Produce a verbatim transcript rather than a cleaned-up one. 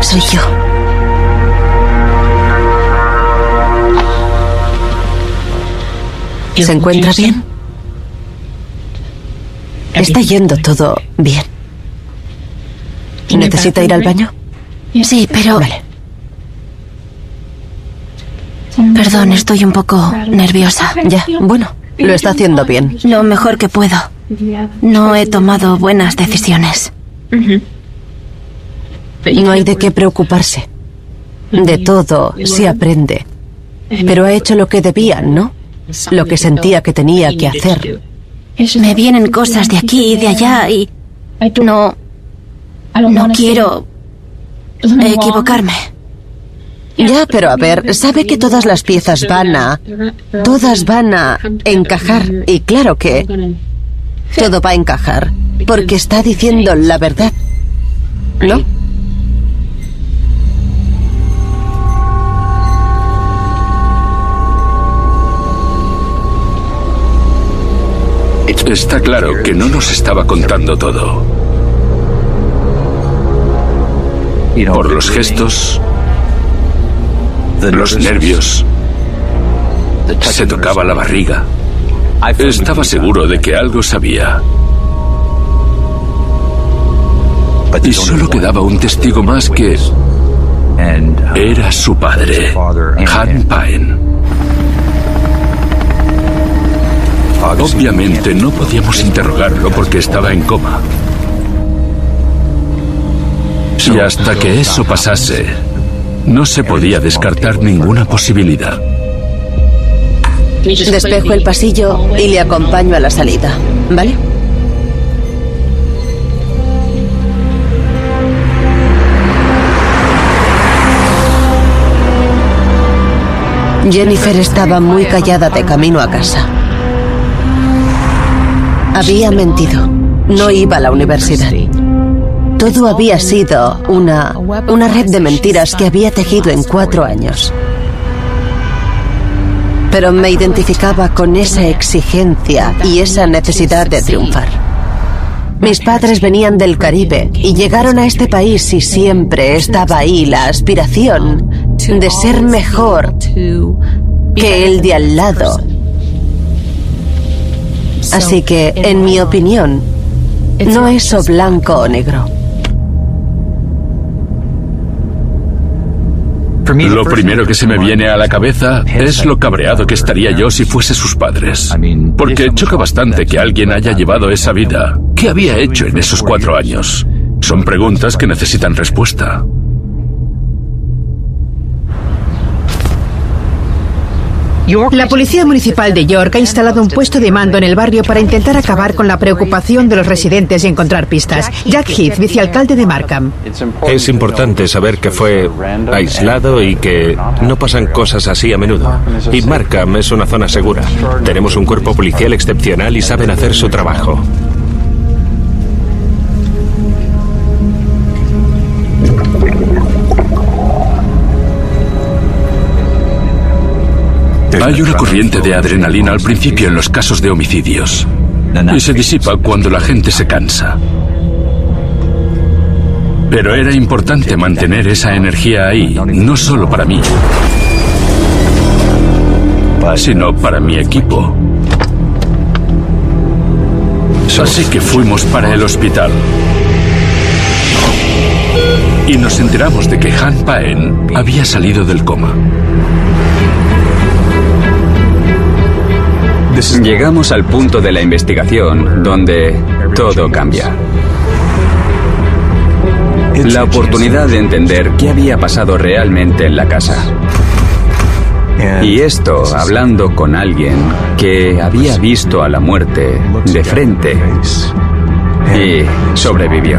Soy yo. ¿Se encuentra bien? Está yendo todo bien. ¿Necesita ir al baño? Sí, pero... Vale. Perdón, estoy un poco nerviosa. Ya, bueno, lo está haciendo bien. Lo mejor que puedo. No he tomado buenas decisiones. No hay de qué preocuparse. De todo se aprende. Pero ha hecho lo que debía, ¿no? Lo que sentía que tenía que hacer. Me vienen cosas de aquí y de allá y... No... No quiero... equivocarme. Ya, pero a ver, sabe que todas las piezas van a... Todas van a encajar. Y claro que... todo va a encajar. Porque está diciendo la verdad. ¿No? Está claro que no nos estaba contando todo. Por los gestos, los nervios, se tocaba la barriga. Estaba seguro de que algo sabía. Y solo quedaba un testigo más que era su padre, Han Paen. Obviamente no podíamos interrogarlo porque estaba en coma. Y hasta que eso pasase, no se podía descartar ninguna posibilidad. Despejo el pasillo y le acompaño a la salida, ¿vale? Jennifer estaba muy callada de camino a casa. Había mentido. No iba a la universidad. Todo había sido una, una red de mentiras que había tejido en cuatro años. Pero me identificaba con esa exigencia y esa necesidad de triunfar. Mis padres venían del Caribe y llegaron a este país y siempre estaba ahí la aspiración de ser mejor que el de al lado. Así que, en mi opinión, no es o blanco o negro. Lo primero que se me viene a la cabeza es lo cabreado que estaría yo si fuese sus padres. Porque choca bastante que alguien haya llevado esa vida. ¿Qué había hecho en esos cuatro años? Son preguntas que necesitan respuesta. La Policía Municipal de York ha instalado un puesto de mando en el barrio para intentar acabar con la preocupación de los residentes y encontrar pistas. Jack Heath, vicealcalde de Markham. Es importante saber que fue aislado y que no pasan cosas así a menudo. Y Markham es una zona segura. Tenemos un cuerpo policial excepcional y saben hacer su trabajo. Hay una corriente de adrenalina al principio en los casos de homicidios y se disipa cuando la gente se cansa. Pero era importante mantener esa energía ahí, no solo para mí, sino para mi equipo. Así que fuimos para el hospital y nos enteramos de que Han Paen había salido del coma. Llegamos al punto de la investigación donde todo cambia. La oportunidad de entender qué había pasado realmente en la casa. Y esto hablando con alguien que había visto a la muerte de frente y sobrevivió.